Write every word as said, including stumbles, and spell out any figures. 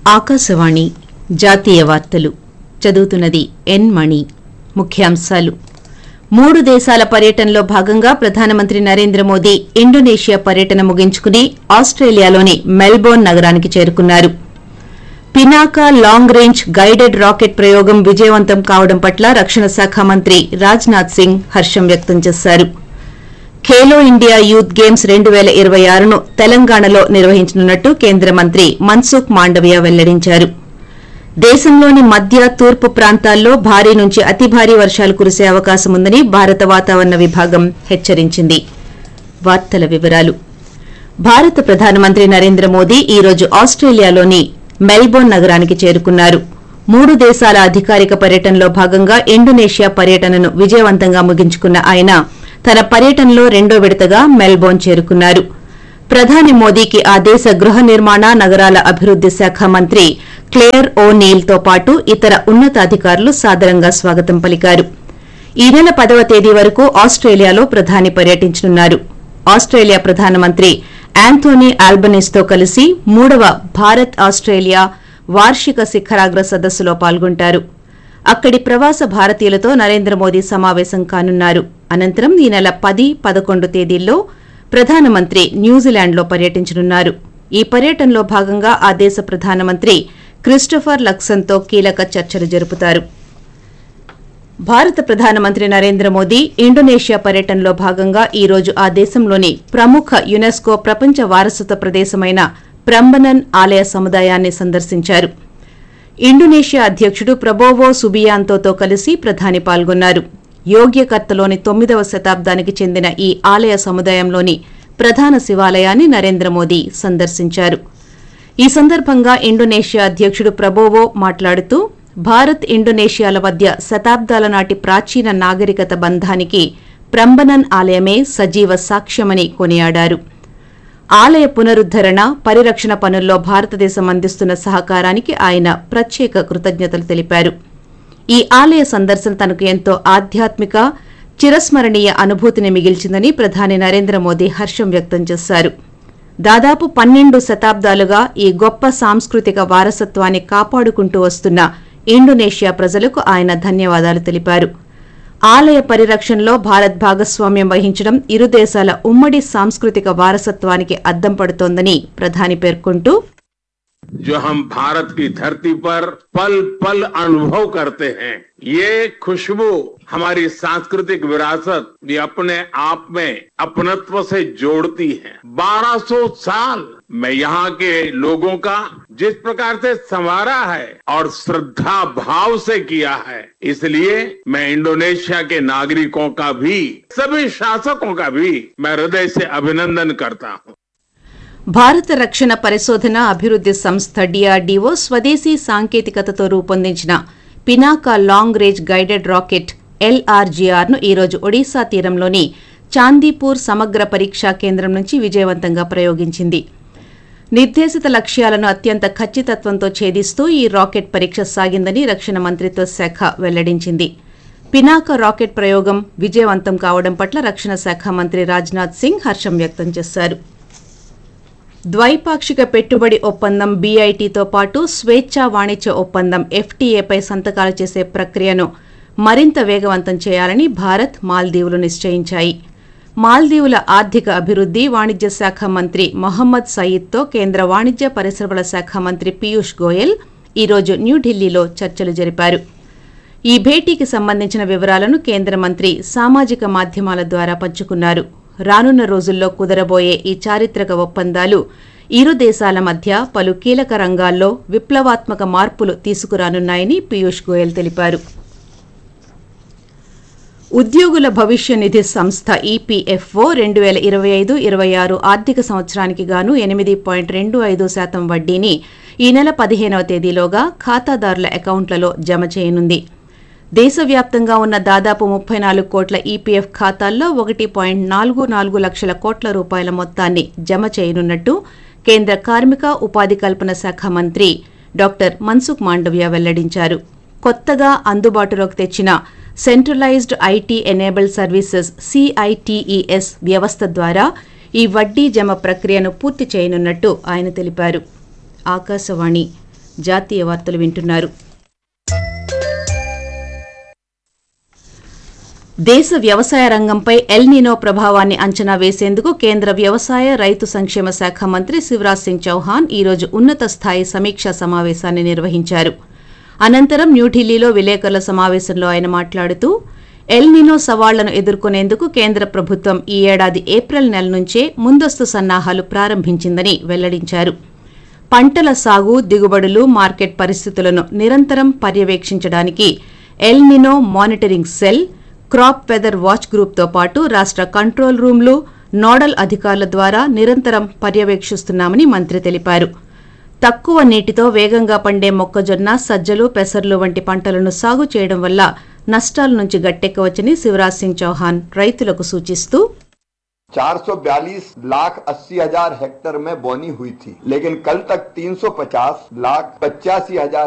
ఆకాశవాణి జాతీయ వార్తలు చదువుతున్నది ఎన్ మణి. ముఖ్యాంశాలు. మూడు దేశాల పర్యటనలో భాగంగా ప్రధానమంత్రి నరేంద్ర మోదీ ఇండోనేషియా పర్యటన ముగించుకుని ఆస్ట్రేలియాలోని మెల్బోర్న్ నగరానికి చేరుకున్నారు. Pinaka long range guided rocket ప్రయోగం విజయవంతం కావడం పట్ల రక్షణ శాఖ మంత్రి రాజ్నాథ్ సింగ్ హర్షం వ్యక్తం చేశారు. ఖేలో ఇండియా యూత్ గేమ్స్ రెండు పేల ఇరవై ఆరును తెలంగాణలో నిర్వహించనున్నట్టు కేంద్ర మంత్రి మన్సుఖ్ మాండవీయ వెల్లడించారు. దేశంలోని మధ్య తూర్పు ప్రాంతాల్లో భారీ నుంచి అతి భారీ వర్షాలు కురిసే అవకాశం ఉందని భారత వాతావరణ విభాగం హెచ్చరించింది. వార్తల వివరాలు. భారత ప్రధానమంత్రి నరేంద్ర మోదీ ఈ రోజు ఆస్ట్రేలియాలోని మెల్బోర్న్ నగరానికి చేరుకున్నారు. మూడు దేశాల అధికారిక పర్యటనలో భాగంగా ఇండోనేషియా పర్యటనను విజయవంతంగా ముగించుకున్న ఆయన తన పర్యటనలో రెండో విడతగా మెల్బోర్న్ చేరుకున్నారు. ప్రధాని మోదీకి ఆ దేశ గృహ నిర్మాణ నగరాల అభివృద్ది శాఖ మంత్రి క్లేర్ ఓ నీల్ తో పాటు ఇతర ఉన్నతాధికారులు సాదరంగా స్వాగతం పలికారు. ఈ నెల పదవ తేదీ వరకు ఆస్ట్రేలియాలో ప్రధాని పర్యటించనున్నారు. ఆస్ట్రేలియా ప్రధానమంత్రి యాంథోనీ ఆల్బనీస్ తో కలిసి మూడవ భారత్ ఆస్ట్రేలియా వార్షిక శిఖరాగ్ర సదస్సులో పాల్గొంటారు. అక్కడి ప్రవాస భారతీయులతో నరేంద్ర మోదీ సమావేశం కానున్నారు. అనంతరం ఈ నెల పది పదకొండు తేదీల్లో ప్రధానమంత్రి న్యూజిలాండ్లో పర్యటించనున్నారు. ఈ పర్యటనలో భాగంగా ఆ దేశ ప్రధానమంత్రి క్రిస్టోఫర్ లక్సన్తో కీలక చర్చలు జరుపుతారు. భారత ప్రధానమంత్రి నరేంద్ర మోదీ ఇండోనేషియా పర్యటనలో భాగంగా ఈ రోజు ఆ దేశంలోని ప్రముఖ యునెస్కో ప్రపంచ వారసత్వ ప్రదేశమైన ప్రంబనన్ ఆలయ సముదాయాన్ని సందర్శించారు. ఇండోనేషియా అధ్యకుడు ప్రబోవో సుబియాంతోతో కలిసి ప్రధాని పాల్గొన్నారు. యోగ్యకర్తలోని తొమ్మిదవ శతాబ్దానికి చెందిన ఈ ఆలయ సముదాయంలోని ప్రధాన శివాలయాన్ని నరేంద్ర మోదీ సందర్శించారు. ఈ సందర్భంగా ఇండోనేషియా అధ్యకుడు ప్రబోవో మాట్లాడుతూ భారత్ ఇండోనేషియాల మధ్య శతాబ్దాల నాటి ప్రాచీన నాగరికత బంధానికి ప్రంబనన్ ఆలయమే సజీవ సాక్ష్యమని కొనియాడారు. ఆలయ పునరుద్దరణ, పరిరక్షణ పనుల్లో భారతదేశం అందిస్తున్న సహకారానికి ఆయన ప్రత్యేక కృతజ్ఞతలు తెలిపారు. ఈ ఆలయ సందర్శన తనకు ఎంతో ఆధ్యాత్మిక, చిరస్మరణీయ అనుభూతిని మిగిల్చిందని ప్రధాని నరేంద్ర మోదీ హర్షం వ్యక్తం చేశారు. దాదాపు పన్నెండు శతాబ్దాలుగా ఈ గొప్ప సాంస్కృతిక వారసత్వాన్ని కాపాడుకుంటూ వస్తున్న ఇండోనేషియా ప్రజలకు ఆయన ధన్యవాదాలు తెలిపారు. ఆలయ పరిరక్షణలో భారత్ భాగస్వామ్యం వహించడం ఇరు దేశాల ఉమ్మడి సాంస్కృతిక వారసత్వానికి అద్దం పడుతోందని ప్రధాని పేర్కొంటూ जो हम भारत की धरती पर पल पल अनुभव करते हैं, ये खुशबू हमारी सांस्कृतिक विरासत भी अपने आप में अपनत्व से जोड़ती है. बारह सौ साल मैं यहाँ के लोगों का जिस प्रकार से संवारा है और श्रद्धा भाव से किया है, इसलिए मैं इंडोनेशिया के नागरिकों का भी, सभी शासकों का भी मैं हृदय से अभिनंदन करता हूँ. భారత రక్షణ పరిశోధన అభివృద్ది సంస్థ డీఆర్డీఓ స్వదేశీ సాంకేతికతతో రూపొందించిన Pinaka long range guided rocket ఎల్ఆర్జీఆర్ ను ఈరోజు ఒడిశా తీరంలోని చాందీపూర్ సమగ్ర పరీక్షా కేంద్రం నుంచి విజయవంతంగా ప్రయోగించింది. నిర్దేశిత లక్ష్యాలను అత్యంత ఖచ్చితత్వంతో ఛేదిస్తూ ఈ రాకెట్ పరీక్ష సాగిందని రక్షణ మంత్రిత్వ శాఖ వెల్లడించింది. పినాకా రాకెట్ ప్రయోగం విజయవంతం కావడం పట్ల రక్షణ శాఖ మంత్రి రాజ్నాథ్ సింగ్ హర్షం వ్యక్తం చేశారు. ద్వైపాక్షిక పెట్టుబడి ఒప్పందం బీఐటీతో పాటు స్వేచ్ఛా వాణిజ్య ఒప్పందం ఎఫ్టీఏపై సంతకాలు చేసే ప్రక్రియను మరింత వేగవంతం చేయాలని భారత్, మాల్దీవులు నిశ్చయించాయి. మాల్దీవుల ఆర్థిక అభివృద్ది, వాణిజ్య శాఖ మంత్రి మొహమ్మద్ సయీద్తో కేంద్ర వాణిజ్య పరిశ్రమల శాఖ మంత్రి పీయూష్ గోయల్ ఈరోజు న్యూఢిల్లీలో చర్చలు జరిపారు. ఈ భేటీకి సంబంధించిన వివరాలను కేంద్ర మంత్రి సామాజిక మాధ్యమాల ద్వారా పంచుకున్నారు. రానున్న రోజుల్లో కుదరబోయే ఈ చారిత్రక ఒప్పందాలు ఇరు దేశాల మధ్య పలు కీలక రంగాల్లో విప్లవాత్మక మార్పులు తీసుకురానున్నాయని పీయూష్ గోయల్ తెలిపారు. ఉద్యోగుల భవిష్య నిధి సంస్థ ఈపీఎఫ్ఓ రెండు పేల ఇరవై ఐదు ఇరవై ఆరు ఆర్థిక సంవత్సరానికి గాను ఎనిమిది పాయింట్ రెండు ఐదు శాతం వడ్డీని ఈ నెల పదిహేనవ తేదీలోగా ఖాతాదారుల అకౌంట్లలో జమ చేయనుంది. దేశవ్యాప్తంగా ఉన్న దాదాపు ముప్పై నాలుగు కోట్ల ఈపీఎఫ్ ఖాతాల్లో ఒకటి పాయింట్ నాలుగు నాలుగు లక్షల కోట్ల రూపాయల మొత్తాన్ని జమ చేయనున్నట్టు కేంద్ర కార్మిక, ఉపాధి కల్పన శాఖ మంత్రి డాక్టర్ మన్సుఖ్ మాండవీయ వెల్లడించారు. కొత్తగా అందుబాటులోకి తెచ్చిన సెంట్రలైజ్డ్ ఐటీ ఎనేబుల్డ్ సర్వీసెస్ సీఐటీఈఎస్ వ్యవస్థ ద్వారా ఈ వడ్డీ జమ ప్రక్రియను పూర్తి చేయనున్నట్టు ఆయన తెలిపారు. ఆకాశవాణి జాతీయ వార్తలు వింటున్నారు. దేశ వ్యవసాయ రంగంపై ఎల్ నినో ప్రభావాన్ని అంచనా వేసేందుకు కేంద్ర వ్యవసాయ రైతు సంక్షేమ శాఖ మంత్రి శివరాజ్ సింగ్ చౌహాన్ ఈ రోజు ఉన్నత స్థాయి సమీక్షా సమావేశాన్ని నిర్వహించారు. అనంతరం న్యూఢిల్లీలో విలేకరుల సమావేశంలో ఆయన మాట్లాడుతూ ఎల్ నినో సవాళ్లను ఎదుర్కొనేందుకు కేంద్ర ప్రభుత్వం ఈ ఏడాది ఏప్రిల్ నెల నుంచే ముందస్తు సన్నాహాలు ప్రారంభించిందని వెల్లడించారు. పంటల సాగు, దిగుబడులు, మార్కెట్ పరిస్థితులను నిరంతరం పర్యవేక్షించడానికి El Nino monitoring cell, crop weather watch గ్రూప్తో పాటు రాష్ట కంట్రోల్ రూమ్లు, నోడల్ అధికారుల ద్వారా నిరంతరం పర్యవేక్షిస్తున్నామని మంత్రి తెలిపారు. తక్కువ నీటితో వేగంగా పండే మొక్కజొన్న, సజ్జలు, పెసర్లు వంటి పంటలను సాగు చేయడం వల్ల నష్టాల నుంచి గట్టెక్కవచ్చని శివరాజ్ సింగ్ చౌహాన్ రైతులకు సూచిస్తూ चार सौ बयालीस लाख अस्सी हजार हेक्टेयर में बोनी हुई थी, लेकिन कल तक तीन सौ पचास लाख पचासी हजार